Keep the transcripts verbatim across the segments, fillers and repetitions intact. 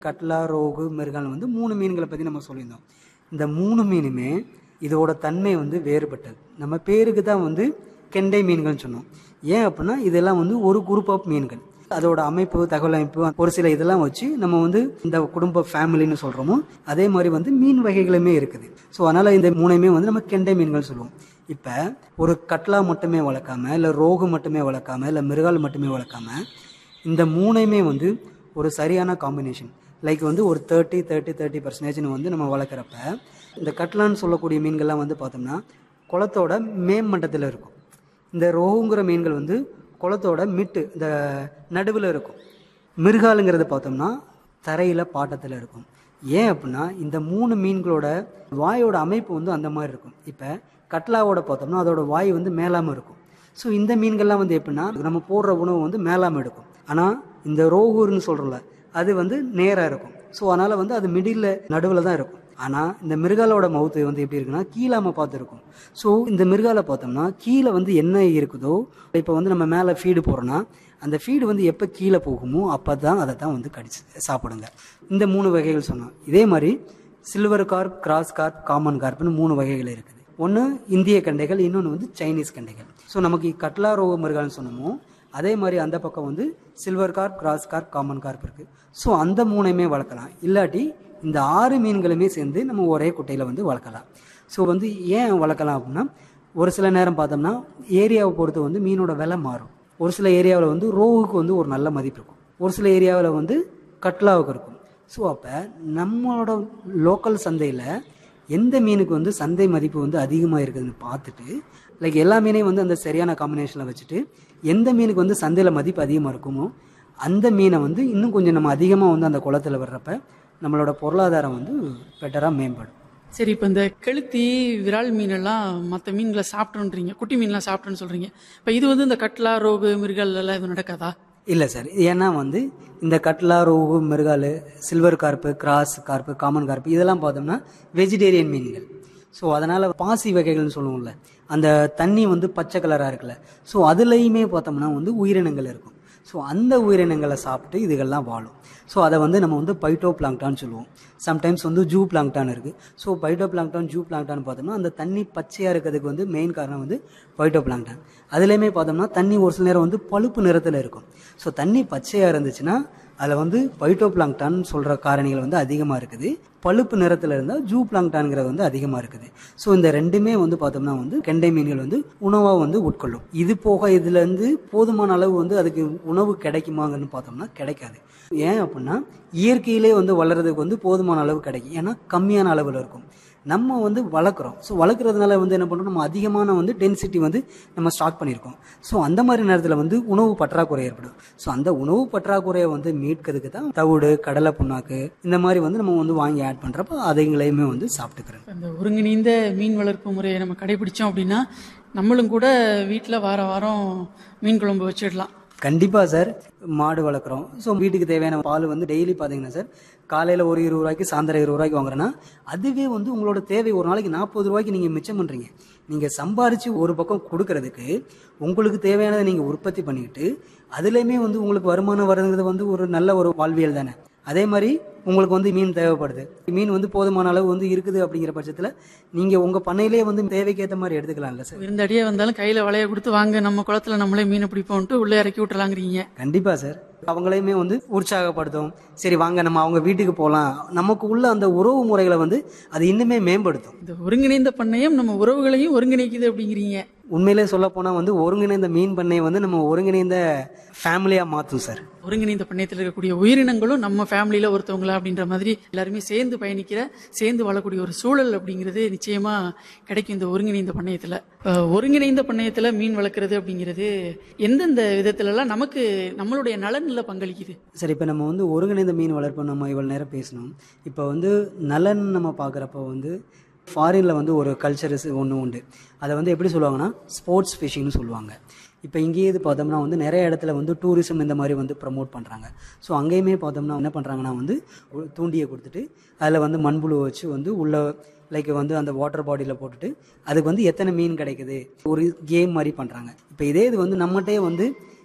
கட்லா, ரோகு, மிருகால் வந்து மூணு மீன்களை பற்றி நம்ம சொல்லியிருந்தோம். இந்த மூணு மீனுமே இதோட தன்மை வந்து வேறுபட்டது. நம்ம பேருக்கு தான் வந்து கெண்டை மீன்கள்னு சொன்னோம். ஏன் அப்படின்னா இதெல்லாம் வந்து ஒரு குரூப் ஆஃப் மீன்கள். அதோட அமைப்பு, தகவல் அமைப்பு, ஒரு சில இதெல்லாம் வச்சு நம்ம வந்து இந்த குடும்ப ஃபேமிலின்னு சொல்கிறோமோ அதே மாதிரி வந்து மீன் வகைகளுமே இருக்குது. ஸோ அதனால் இந்த மூணையுமே வந்து நம்ம கெண்டை மீன்கள் சொல்லுவோம். இப்போ ஒரு கட்லா மட்டுமே வளர்க்காம, இல்லை ரோகு மட்டுமே வளர்க்காம, இல்லை மிருகால் மட்டுமே வளர்க்காம, இந்த மூணையுமே வந்து ஒரு சரியான காம்பினேஷன் லைக் வந்து ஒரு தேர்ட்டி தேர்ட்டி தேர்ட்டி பர்சன்டேஜ்னு வந்து நம்ம வளர்க்குறப்ப இந்த கட்லான்னு சொல்லக்கூடிய மீன்கள்லாம் வந்து பார்த்தோம்னா குளத்தோட மேம்மட்டத்தில் இருக்கும். இந்த ரோகுங்கிற மீன்கள் வந்து குளத்தோட மிட்டு இந்த நடுவில் இருக்கும். மிருகாலுங்கிறத பார்த்தோம்னா தரையில் பாட்டத்தில் இருக்கும். ஏன் அப்படின்னா இந்த மூணு மீன்களோட வாயோட அமைப்பு வந்து அந்த மாதிரி இருக்கும். இப்போ கட்லாவோட பார்த்தோம்னா அதோட வாய் வந்து மேலாமல் இருக்கும். ஸோ இந்த மீன்கள்லாம் வந்து எப்படின்னா நம்ம போடுற உணவு வந்து மேலாமல் எடுக்கும். ஆனால் இந்த ரோகூர்னு சொல்கிறோம்ல அது வந்து நேராக இருக்கும். ஸோ அதனால் வந்து அது மிடில் நடுவில் தான் இருக்கும். ஆனால் இந்த மிருகாலோட மவுத்து வந்து எப்படி இருக்குன்னா கீழாமல் பார்த்துருக்கும். ஸோ இந்த மிருகாலை பார்த்தோம்னா கீழே வந்து என்ன இருக்குதோ, இப்போ வந்து நம்ம மேலே ஃபீடு போடுறோன்னா அந்த ஃபீடு வந்து எப்போ கீழே போகுமோ அப்போ தான் அதை தான் வந்து கடிச்சு சாப்பிடுங்க. இந்த மூணு வகைகள் சொன்னோம். இதே மாதிரி silver corp, cross corp, common கார்ப்னு மூணு வகைகள் இருக்குது. ஒன்று இந்திய கண்டைகள், இன்னொன்று வந்து சைனீஸ் கண்டைகள். ஸோ நமக்கு கட்லா, ரோகு, மிருகால்னு சொன்னோமோ அதே மாதிரி அந்த பக்கம் வந்து silver corp, cross corp, common corp இருக்குது. ஸோ அந்த மூணையுமே வளர்க்கலாம். இல்லாட்டி இந்த ஆறு மீன்களுமே சேர்ந்து நம்ம ஒரே குட்டையில் வந்து வளர்க்கலாம். ஸோ வந்து ஏன் வளர்க்கலாம் அப்படின்னா ஒரு சில நேரம் பார்த்தோம்னா ஏரியாவை பொறுத்து வந்து மீனோட விலை மாறும். ஒரு சில ஏரியாவில் வந்து ரோகுக்கு வந்து ஒரு நல்ல மதிப்பு இருக்கும், ஒரு சில ஏரியாவில் வந்து கட்லாவுக்கு இருக்கும். ஸோ அப்போ நம்மளோட லோக்கல் சந்தையில் எந்த மீனுக்கு வந்து சந்தை மதிப்பு வந்து அதிகமாக இருக்குதுன்னு பார்த்துட்டு லைக் எல்லா மீனையும் வந்து அந்த சரியான காம்பினேஷனில் வச்சுட்டு எந்த மீனுக்கு வந்து சந்தையில் மதிப்பு அதிகமாக இருக்குமோ அந்த மீனை வந்து இன்னும் கொஞ்சம் நம்ம அதிகமாக வந்து அந்த குளத்தில் வர்றப்ப நம்மளோட பொருளாதாரம் வந்து பெட்டராக மேம்படும். சரி, இப்போ இந்த கெளுத்தி, விரால் மீனெல்லாம் மற்ற மீன்களை சாப்பிட்றீங்க, குட்டி மீன்லாம் சாப்பிட்றேன்னு சொல்கிறீங்க. இப்போ இது வந்து இந்த கட்லா, ரோகு, மிருகால் எல்லாம் இது நடக்காதா? இல்லை சார், ஏன்னா வந்து இந்த கட்லா, ரோகு, மிருகால், சில்வர் கார்ப்பு, கிராஸ் கார்ப்பு, காமன் கார்ப்பு இதெல்லாம் பார்த்தோம்னா வெஜிடேரியன் மீன்கள். ஸோ அதனால் பாசி வகைகள்னு சொல்லுவோம்ல, அந்த தண்ணி வந்து பச்சை கலராக இருக்குல்ல, ஸோ அதுலேயுமே பார்த்தோம்னா வந்து உயிரினங்கள் இருக்கும். ஸோ அந்த உயிரினங்களை சாப்பிட்டு இதுகள்லாம் வாழும். ஸோ அதை வந்து நம்ம வந்து பைட்டோ பிளாங்டான்னு சொல்லுவோம். சம்டைம்ஸ் வந்து ஜூ பிளாங்டான் இருக்குது. So phyto plankton, zoo plankton பார்த்தோம்னா அந்த தண்ணி பச்சையாக இருக்கிறதுக்கு வந்து மெயின் காரணம் வந்து பைட்டோ பிளாங்டான். அதுலேயுமே பார்த்தோம்னா தண்ணி ஒரு சில நேரம் வந்து பழுப்பு நிறத்தில் இருக்கும். ஸோ தண்ணி பச்சையாக இருந்துச்சுன்னா அதில் வந்து பைட்டோ பிளாங்டான் சொல்கிற காரணிகள் வந்து அதிகமாக இருக்குது. பழுப்பு நிறத்தில் இருந்தால் ஜூ பிளாங்டான்ங்கிறது வந்து அதிகமாக இருக்குது. ஸோ இந்த ரெண்டுமே வந்து பார்த்தோம்னா வந்து கெண்டை மீன்கள் வந்து உணவாக வந்து உட்கொள்ளும். இது போக இதுலேருந்து போதுமான அளவு வந்து அதுக்கு உணவு கிடைக்குமாங்கன்னு பார்த்தோம்னா கிடைக்காது. ஏன் அப்படின்னா இயற்கையிலே வந்து வளர்கிறதுக்கு வந்து போதுமான அளவு கிடைக்கும், ஏன்னா கம்மியான அளவில் இருக்கும். நம்ம வந்து வளர்க்குறோம். ஸோ வளர்க்குறதுனால வந்து என்ன பண்ணுறோம், நம்ம அதிகமான வந்து டென்சிட்டி வந்து நம்ம ஸ்டார்ட் பண்ணியிருக்கோம். ஸோ அந்த மாதிரி நேரத்தில் வந்து உணவு பற்றாக்குறை ஏற்படும். ஸோ அந்த உணவு பற்றாக்குறையை வந்து மீட்கிறதுக்கு தான் தவிடு, கடலை புண்ணாக்கு இந்த மாதிரி வந்து நம்ம வந்து வாங்கி ஆட் பண்ணுறப்போ அதைங்களையுமே வந்து சாப்பிட்டுக்கிறோம். இந்த ஒருங்கிணைந்த மீன் வளர்ப்பு முறையை நம்ம கடைபிடிச்சோம் அப்படின்னா நம்மளும் கூட வீட்டில் வார வாரம் மீன் குழம்பு வச்சிடலாம். கண்டிப்பாக சார். மாடு வளர்க்குறோம். ஸோ வீட்டுக்கு தேவையான பால் வந்து டெய்லி பார்த்தீங்கன்னா சார் காலையில் ஒரு இருபது ரூபாய்க்கு, சாயந்தரம் இருபது ரூபாய்க்கு வாங்குறேன்னா அதுவே வந்து உங்களோட தேவை ஒரு நாளைக்கு நாற்பது ரூபாய்க்கு நீங்கள் மிச்சம் பண்ணுறீங்க. நீங்கள் சம்பாரித்து ஒரு பக்கம் கொடுக்கறதுக்கு உங்களுக்கு தேவையானதை நீங்கள் உற்பத்தி பண்ணிக்கிட்டு அதுலேயுமே வந்து உங்களுக்கு வருமானம் வருதுங்கிறது வந்து ஒரு நல்ல ஒரு வாழ்வியல் தானே. அதே மாதிரி உங்களுக்கு வந்து மீன் தேவைப்படுது, மீன் வந்து போதுமான அளவு வந்து இருக்குது அப்படிங்கிற பட்சத்தில் நீங்கள் உங்கள் பண்ணையிலே வந்து தேவைக்கேற்ற மாதிரி எடுத்துக்கலாம்ல சார். இருந்த அடியே வந்தாலும் கையில் வலையை கொடுத்து வாங்க நம்ம குளத்துல நம்மளே மீனை பிடிப்போம்ட்டு உள்ளே இறக்கி விட்டுலாங்கிறீங்க. கண்டிப்பாக சார். அவங்களையுமே வந்து உற்சாகப்படுத்தும். சரி வாங்க நம்ம அவங்க வீட்டுக்கு போகலாம். நமக்கு உள்ள அந்த உறவு முறைகளை வந்து அது இன்னுமே மேம்படுத்தும். இந்த ஒருங்கிணைந்த பண்ணையம் நம்ம உறவுகளையும் ஒருங்கிணைக்குது அப்படிங்கிறீங்க. உண்மையிலே சொல்ல போனால் வந்து ஒருங்கிணைந்த மீன் பண்ணையை வந்து நம்ம ஒருங்கிணைந்த ஃபேமிலியாக மாற்றும் சார். ஒருங்கிணைந்த பண்ணையத்தில் இருக்கக்கூடிய உயிரினங்களும் நம்ம ஃபேமிலியில் ஒருத்தவங்களா அப்படின்ற மாதிரி எல்லாருமே சேர்ந்து பயணிக்கிற, சேர்ந்து வாழக்கூடிய ஒரு சூழல் அப்படிங்கிறது நிச்சயமா கிடைக்கும் இந்த ஒருங்கிணைந்த பண்ணையத்தில். ஒருங்கிணைந்த பண்ணையத்தில் மீன் வளர்க்குறது அப்படிங்கிறது எந்தெந்த விதத்துலலாம் நமக்கு நம்மளுடைய நலனில் பங்களிக்குது? சரி, இப்போ நம்ம வந்து ஒருங்கிணைந்த மீன் வளர்ப்பு நம்ம இவ்வளோ நேரம் பேசணும். இப்போ வந்து நலன் நம்ம பார்க்குறப்ப வந்து ஃபாரினில் வந்து ஒரு கல்ச்சர்ஸ் ஒன்று உண்டு. அதை வந்து எப்படி சொல்லுவாங்கன்னா ஸ்போர்ட்ஸ் ஃபிஷிங்னு சொல்லுவாங்க. இப்போ இங்கேயே இது பார்த்தோம்னா வந்து நிறைய இடத்துல வந்து டூரிசம் இந்த மாதிரி வந்து ப்ரமோட் பண்ணுறாங்க. ஸோ அங்கேயுமே பார்த்தோம்னா என்ன பண்ணுறாங்கன்னா வந்து தூண்டியை கொடுத்துட்டு அதில் வந்து மண்புழு வச்சு வந்து உள்ள லைக் வந்து அந்த வாட்டர் பாடியில் போட்டுட்டு அதுக்கு வந்து எத்தனை மீன் கிடைக்குது ஒரு கேம் மாதிரி பண்ணுறாங்க. இப்போ இதே இது வந்து நம்மகிட்டே வந்து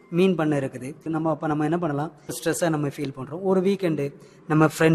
மீன் பண்ணை இருக்குது. நம்ம அப்போ நம்ம என்ன பண்ணலாம், ஸ்ட்ரெஸ்ஸாக நம்ம ஃபீல் பண்ணுறோம், ஒரு வீக்கெண்டு நம்ம ஃப்ரெண்ட்ஸ்